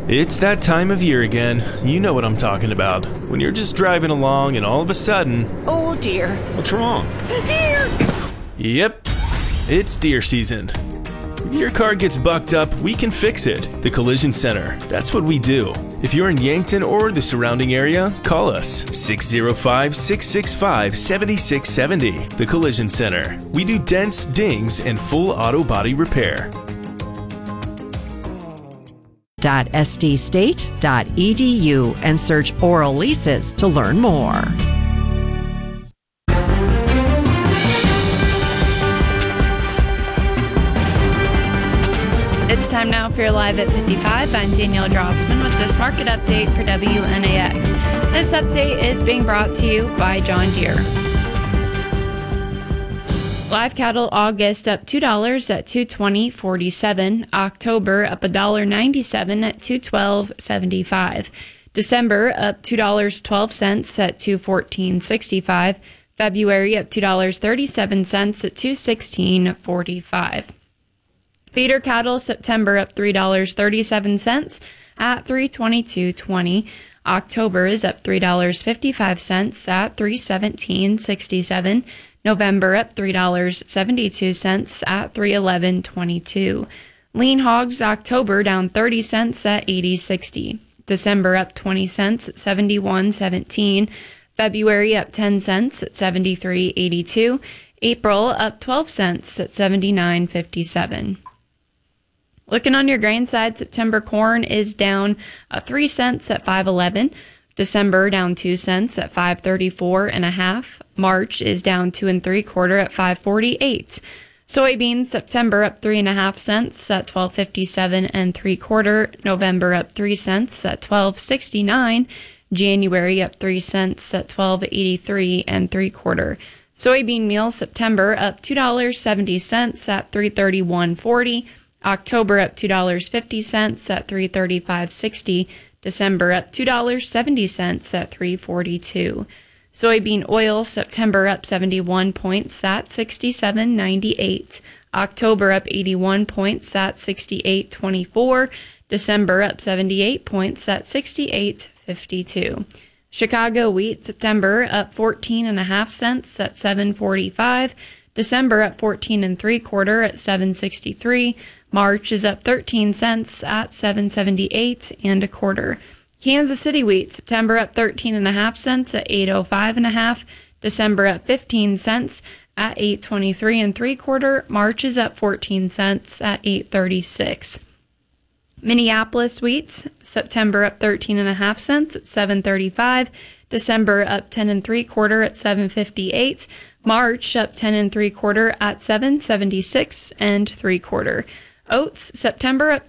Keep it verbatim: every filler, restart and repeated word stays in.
It's that time of year again. You know what I'm talking about. When you're just driving along and all of a sudden... Oh dear. What's wrong? Deer! Yep, it's deer season. If your car gets bucked up, we can fix it. The Collision Center. That's what we do. If you're in Yankton or the surrounding area, call us six oh five, six six five, seven six seven oh. The Collision Center. We do dents, dings, and full auto body repair. S D state dot e d u and search oral leases to learn more. It's time now for your Live at fifty-five. I'm Danielle Drotzman with this market update for W N A X. This update is being brought to you by John Deere. Live cattle August up two dollars at two twenty forty-seven. October up one dollar ninety-seven at two twelve seventy-five. December up two dollars and twelve cents at two fourteen sixty-five. February up two dollars and thirty-seven cents at two sixteen forty-five. Feeder cattle September up three dollars and thirty-seven cents at three twenty-two twenty. October is up three dollars and fifty-five cents at three seventeen sixty-seven. November up three dollars and seventy-two cents at three eleven twenty-two. Lean hogs October down thirty cents at eighty sixty. December up twenty cents at seventy-one seventeen. February up ten cents at seventy-three eighty-two. April up twelve cents at seventy-nine fifty-seven. Looking on your grain side, September corn is down uh, three cents at five eleven. December down two cents at five thirty-four and a half. March is down two and three quarter at five forty-eight. Soybeans September up three and a half cents at twelve fifty-seven and three quarter. November up three cents at twelve sixty-nine. January up three cents at twelve eighty-three and three quarter. Soybean meal September up two dollars and seventy cents at three thirty-one forty. October up two dollars and fifty cents at three thirty-five sixty. December up two dollars and seventy cents at three forty-two. Soybean oil September up seventy-one points at sixty-seven ninety-eight. October up eighty-one points at sixty-eight twenty-four. December up seventy-eight points at sixty-eight fifty-two. Chicago wheat September up fourteen and a half cents at seven forty-five. December up fourteen and three quarter at seven sixty-three. March is up thirteen cents at seven seventy-eight and a quarter. Kansas City wheat September up thirteen and a half cents at eight oh five and a half. December up fifteen cents at eight twenty-three and three quarter. March is up fourteen cents at eight thirty-six. Minneapolis wheat September up thirteen and a half cents at seven thirty-five. December up ten and three quarter at seven fifty-eight. March up ten and three quarter at seven seventy-six and three quarter. Oats September up